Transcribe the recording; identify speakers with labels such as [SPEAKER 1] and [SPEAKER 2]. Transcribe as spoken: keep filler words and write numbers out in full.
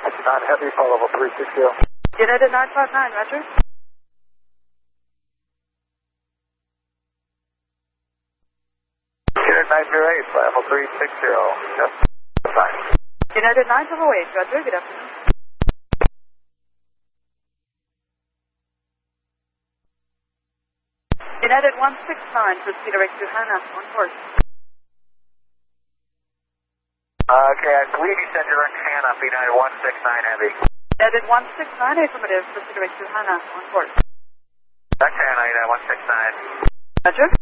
[SPEAKER 1] It's not heavy, call level three six zero.
[SPEAKER 2] United nine five nine, roger.
[SPEAKER 1] United nine zero eight, level three six zero, just fine.
[SPEAKER 2] United nine zero eight, roger, good afternoon. United one six nine, proceed direct to Hannah, on course.
[SPEAKER 1] Uh, okay, I believe you said direct Hannah, United one six nine Heavy.
[SPEAKER 2] United one six nine, affirmative, proceed direct to Hannah, on course.
[SPEAKER 1] Direct Hannah, United one six nine.
[SPEAKER 2] Roger.